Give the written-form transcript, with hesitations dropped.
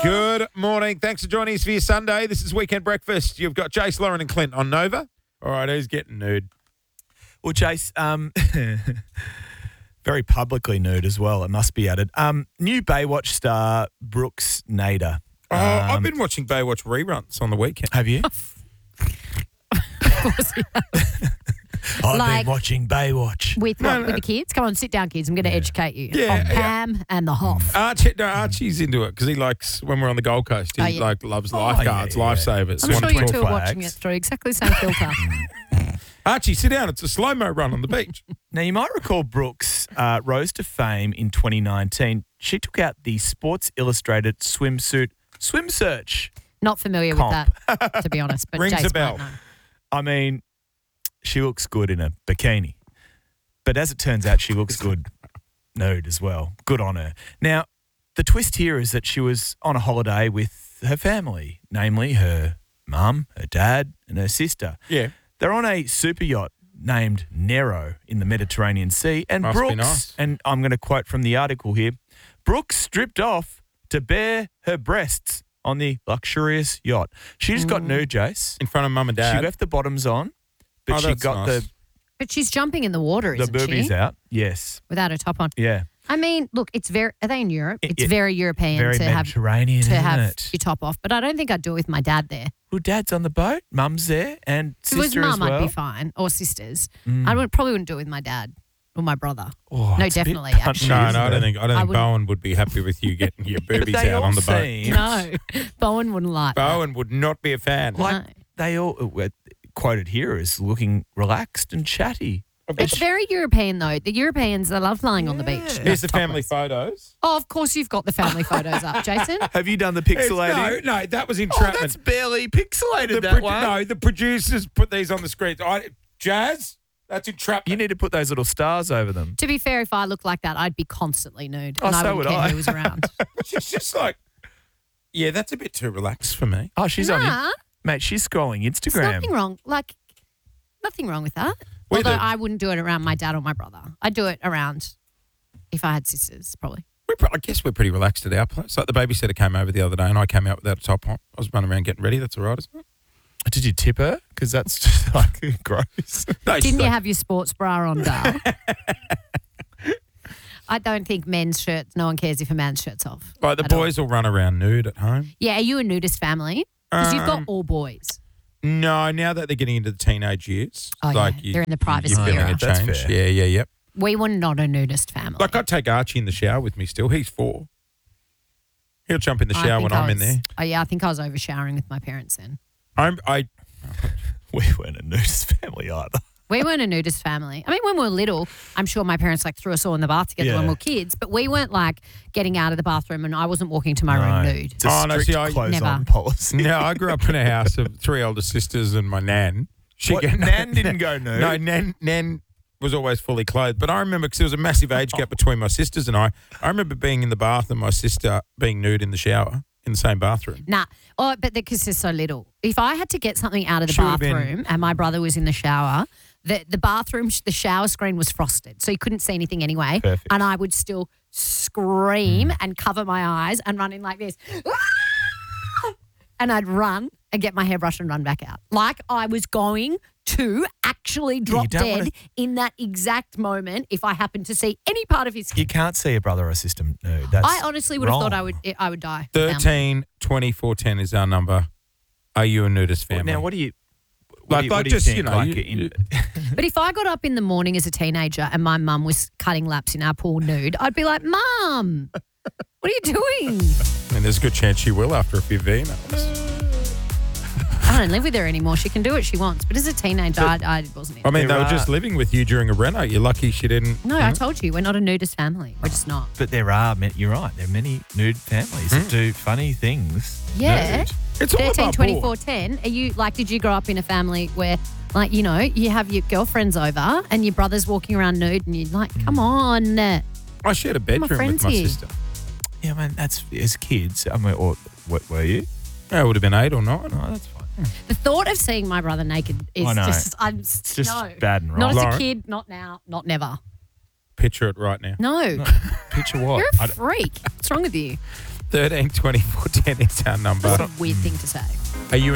Good morning. Thanks for joining us for your Sunday. This is Weekend Breakfast. You've got Jace, Lauren and Clint on Nova. All right, who's getting nude? Well, Jace, very publicly nude as well, it must be added. New Baywatch star Brooks Nader. I've been watching Baywatch reruns on the weekend. Have you? I've Like- been watching Baywatch. With the kids? Come on, sit down, kids. I'm going to educate you Yeah, on yeah. Pam and the Hoff. Archie's into it because he likes, when we're on the Gold Coast, he loves lifeguards, yeah. lifesavers. I'm sure you Tall two are watching flags. it through exactly the same filter. Archie, sit down. It's a slow-mo run on the beach. Now, you might recall Brooks rose to fame in 2019. She took out the Sports Illustrated swimsuit swim search. Not familiar Comp. with that, to be honest. But Rings Jace a bell. might know. I mean, she looks good in a bikini. But as it turns out, she looks good nude as well. Good on her. Now, the twist here is that she was on a holiday with her family, namely her mum, her dad, and her sister. Yeah. They're on a super yacht named Nero in the Mediterranean Sea. And Must be Brooks, nice. and I'm going to quote from the article here, Brooks stripped off to bare her breasts on the luxurious yacht. She just got nude, Jace. In front of mum and dad. She left the bottoms on, but Oh, she that's got nice. But she's jumping in the water, the isn't boobies she? out. Yes. Without her top on. Yeah. I mean, look, are they in Europe? It's It- very European Very to have Mediterranean, isn't it? your top off. But I don't think I'd do it with my dad there. Well, Dad's on the boat, Mum's there, and If it was sister mum, as well. I'd be fine. Or sisters. Mm. Probably wouldn't do it with my dad or my brother. Oh, No, it's a bit definitely, punchy, actually. No, isn't I don't it? think I wouldn't- Bowen would be happy with you getting your But boobies they out all on the boat. seem- No, Bowen wouldn't like that. Bowen would not be a fan. Like, No. they all quoted here as looking relaxed and chatty. It's very European, though. The Europeans, they love lying on the beach. Here's the Topless. family photos. Oh, of course you've got the family photos up, Jason. Have you done the pixelating? No, that was Oh, entrapment. that's barely pixelated, the that one. No, the producers put these on the screen. Jazz, that's entrapment. You need to put those little stars over them. To be fair, if I looked like that, I'd be constantly nude. Oh, And I so wouldn't would care I. who was around. She's just like, yeah, that's a bit too relaxed for me. Oh, she's on you. Nah, Mate, she's scrolling there's Instagram. nothing wrong. Nothing wrong with that. We Although do. I wouldn't do it around my dad or my brother. I'd do it around if I had sisters, probably. I guess we're pretty relaxed at our place. Like the babysitter came over the other day and I came out without a top on. I was running around getting ready. That's all right, isn't it? Did you tip her? Because that's just like gross. No, she's Didn't you like, have your sports bra on, Dale? I don't think men's shirts, no one cares if a man's shirt's off. Like the at all. boys will run around nude at home. Yeah, are you a nudist family? Because you've got all boys. No, now that they're getting into the teenage years. Oh, yeah. like They're in the privacy you're feeling era. a That's change. fair. Yeah. We were not a nudist family. Like I'd take Archie in the shower with me still. He's 4. He'll jump in the shower when I'm in there. Oh, yeah, I think I was over showering with my parents then. We weren't a nudist family either. We weren't a nudist family. I mean, when we were little, I'm sure my parents threw us all in the bath together when we Yeah. were kids, but we weren't getting out of the bathroom and I wasn't walking to my room nude. It's a Oh, no, strict see, I- clothes-on Never. policy. No, I grew up in a house of 3 older sisters and my nan. Nan didn't go nude? No, Nan was always fully clothed. But I remember because there was a massive age gap between my sisters and I. I remember being in the bath and my sister being nude in the shower in the same bathroom. Nah. Oh, but because they're so little. If I had to get something out of the She would've been- bathroom and my brother was in the shower, the bathroom, the shower screen was frosted, so you couldn't see anything anyway. Perfect. And I would still scream and cover my eyes and run in like this. And I'd run and get my hairbrush and run back out. Like I was going to actually drop don't dead wanna- in that exact moment if I happened to see any part of his skin. You can't see a brother or a sister nude. That's I honestly would have thought wrong. I would die. 13 24 10 is our number. Are you a nudist family? Now, what do you Like, what do just, think? you know, Like, you- But if I got up in the morning as a teenager and my mum was cutting laps in our pool nude, I'd be like, Mum, what are you doing? I mean, there's a good chance she will after a few emails. I don't live with her anymore. She can do what she wants. But as a teenager, I wasn't into I mean, it. they were There just are- living with you during a reno. You're lucky she didn't. No, I told you, we're not a nudist family. We're just not. but there are, you're right, there are many nude families that do funny things. Yeah. nude. It's all 13, about 24, board. 10. Are you, did you grow up in a family where, you have your girlfriends over and your brother's walking around nude and you're like, come on. I shared a bedroom with friends my here. sister. Yeah, man, that's as kids. I mean, or what were you? Yeah, it would have been 8 or 9. Oh, that's fine. The thought of seeing my brother naked is I know. just, Just no. bad and Not wrong. as Lauren? a kid, not now, not never. Picture it right now. No. Picture what? You're a freak. What's wrong with you? 13 24 10 is our number. That's a weird thing to say. Are you